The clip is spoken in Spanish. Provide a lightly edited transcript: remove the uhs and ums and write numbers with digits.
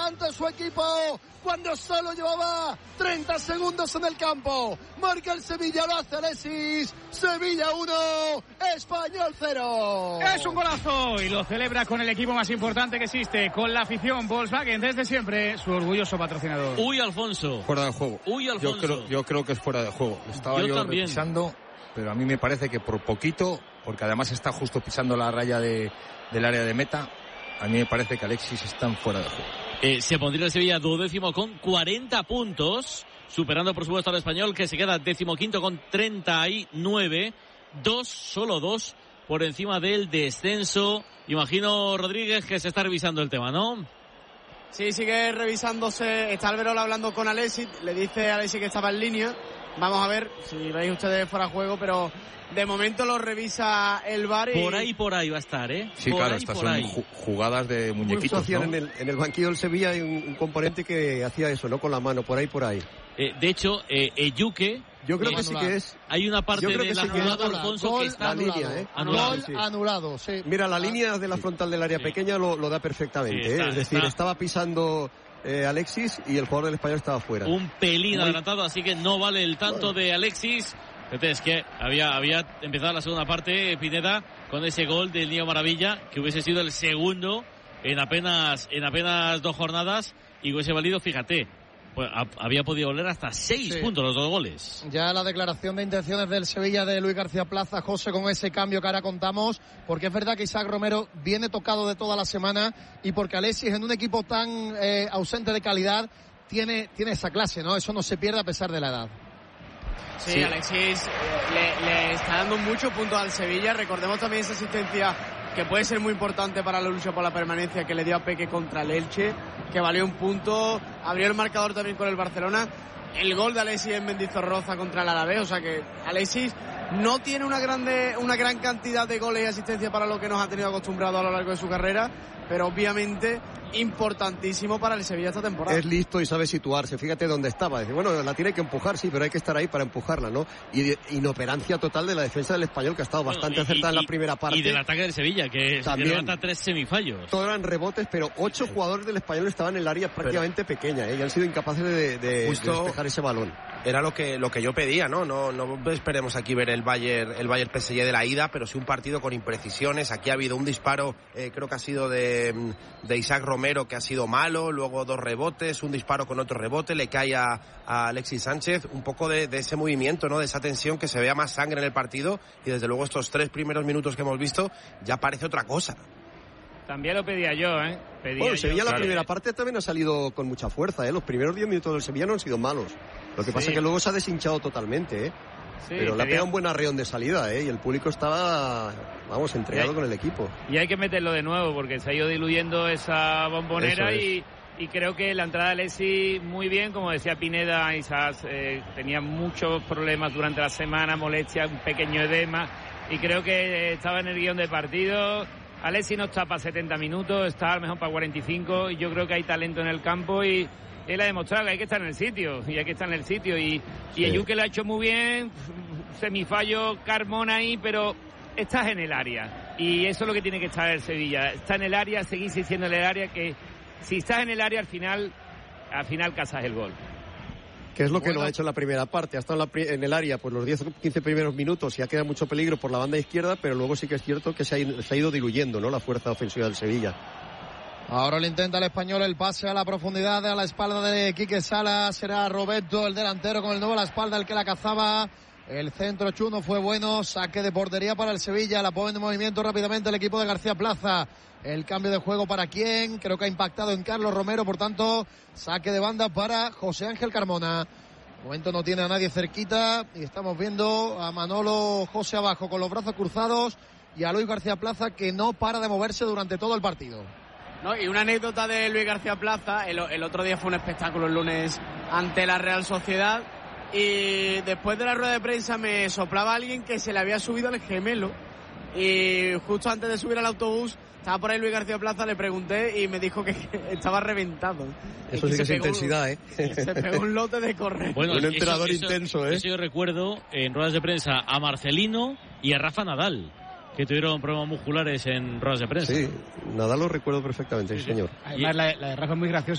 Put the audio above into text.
adelanta su equipo cuando solo llevaba 30 segundos en el campo. Marca el Sevilla, lo hace Alexis. Sevilla 1, Español 0. Es un golazo y lo celebra con el equipo más importante que existe, con la afición. Volkswagen, desde siempre, su orgulloso patrocinador. Uy, Alfonso. Fuera de juego. Uy, Alfonso. Yo creo que es fuera de juego. Estaba yo revisando, pero a mí me parece que por poquito, porque además está justo pisando la raya del área de meta, a mí me parece que Alexis está en fuera de juego. Se pondría el Sevilla 12º con 40 puntos, superando por supuesto al Español, que se queda 15º con 39, solo dos por encima del descenso. Imagino, Rodríguez, que se está revisando el tema, ¿no? Sí, sigue revisándose. Está Alberola hablando con Alexis, le dice a Alexis que estaba en línea. Vamos a ver si veis ustedes fuera de juego, pero de momento lo revisa el VAR. Por ahí va a estar, ¿eh? Sí, por claro, ahí, estas son jugadas de muñequitos, ¿no? En el banquillo del Sevilla hay un componente que hacía eso, ¿no? Con la mano, por ahí. De hecho, Eyuke... Yo creo que sí que es. Hay una parte de la jugada, Alfonso, que está anulado. Gol anulado, sí. Mira, la línea de la frontal del área pequeña lo da perfectamente, sí, es decir, estaba pisando Alexis y el jugador del Español estaba fuera. Un pelín adelantado, así que no vale el tanto de Alexis. Es que había empezado la segunda parte, Pineda, con ese gol del Niño Maravilla, que hubiese sido el segundo en apenas 2 jornadas y hubiese valido, fíjate, pues había podido oler hasta 6 puntos los 2 goles. Ya la declaración de intenciones del Sevilla de Luis García Plaza, José, con ese cambio que ahora contamos, porque es verdad que Isaac Romero viene tocado de toda la semana y porque Alexis, en un equipo tan ausente de calidad, tiene esa clase, ¿no? Eso no se pierde a pesar de la edad. Sí, Alexis le está dando muchos puntos al Sevilla. Recordemos también esa asistencia que puede ser muy importante para la lucha por la permanencia que le dio a Peque contra el Elche, que valió un punto, abrió el marcador también con el Barcelona. El gol de Alexis en Mendizorroza contra el Alavés, o sea que Alexis no tiene una gran cantidad de goles y asistencia para lo que nos ha tenido acostumbrado a lo largo de su carrera, pero obviamente importantísimo para el Sevilla esta temporada. Es listo y sabe situarse, fíjate dónde estaba. Dice, bueno, la tiene que empujar, sí, pero hay que estar ahí para empujarla, ¿no? Y inoperancia total de la defensa del Español, que ha estado bastante acertada en la primera parte. Y del ataque del Sevilla, que también levanta 3 semifallos. Todos eran rebotes, pero 8 jugadores del Español estaban en el área prácticamente pequeña, y han sido incapaces de despejar ese balón. Era lo que yo pedía, ¿no? No esperemos aquí ver el Bayern PSG de la ida, pero sí un partido con imprecisiones. Aquí ha habido un disparo, creo que ha sido de Isaac Romero, que ha sido malo, luego 2 rebotes, un disparo con otro rebote, le cae a Alexis Sánchez, un poco de ese movimiento, ¿no? De esa tensión, que se vea más sangre en el partido, y desde luego estos 3 primeros minutos que hemos visto ya parece otra cosa. También lo pedía yo, ¿eh? Bueno, el Sevilla la primera parte también ha salido con mucha fuerza, ¿eh? Los primeros 10 minutos del Sevilla no han sido malos. Lo que pasa es que luego se ha deshinchado totalmente, ¿eh? Sí, pero le ha pegado un buen arreón de salida, ¿eh? Y el público estaba, entregado con el equipo. Y hay que meterlo de nuevo, porque se ha ido diluyendo esa bombonera y creo que la entrada de Alexis muy bien, como decía Pineda, Isaac tenía muchos problemas durante la semana, molestia, un pequeño edema, y creo que estaba en el guión de partido. Alexis no está para 70 minutos, está a lo mejor para 45, y yo creo que hay talento en el campo y él ha demostrado que hay que estar en el sitio, y Eyuke lo ha hecho muy bien, semifallo Carmona ahí, pero estás en el área, y eso es lo que tiene que estar el Sevilla, está en el área, seguir siendo en el área, que si estás en el área al final cazas el gol. Que es lo que no ha hecho en la primera parte. Ha estado en el área pues los 10 o 15 primeros minutos y ha quedado mucho peligro por la banda izquierda, pero luego sí que es cierto que se ha ido diluyendo, ¿no? La fuerza ofensiva del Sevilla. Ahora lo intenta el Español, el pase a la profundidad, a la espalda de Quique Salas. Será Roberto, el delantero, con el nuevo a la espalda, el que la cazaba. El centro Chuno fue bueno, saque de portería para el Sevilla, la pone en movimiento rápidamente el equipo de García Plaza. El cambio de juego para quién, creo que ha impactado en Carlos Romero, por tanto, saque de banda para José Ángel Carmona. De momento no tiene a nadie cerquita y estamos viendo a Manolo José abajo con los brazos cruzados y a Luis García Plaza, que no para de moverse durante todo el partido. No, y una anécdota de Luis García Plaza, el otro día fue un espectáculo el lunes ante la Real Sociedad, y después de la rueda de prensa me soplaba alguien que se le había subido el gemelo, y justo antes de subir al autobús estaba por ahí Luis García Plaza, le pregunté y me dijo que estaba reventado. Eso sí que es intensidad, ¿eh? Se pegó un lote de correr. Bueno, un entrenador intenso, ¿eh? Eso yo recuerdo en ruedas de prensa a Marcelino y a Rafa Nadal, que tuvieron problemas musculares en ruedas de prensa. Sí, Nadal lo recuerdo perfectamente, sí, señor. Además, la de Rafa es muy graciosa.